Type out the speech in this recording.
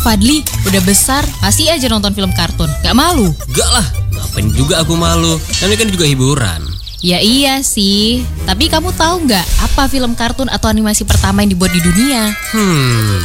Fadli, udah besar, masih aja nonton film kartun. Gak malu? Gak lah, ngapain juga aku malu. Ini kan juga hiburan. Ya iya sih, tapi kamu tahu nggak apa film kartun atau animasi pertama yang dibuat di dunia?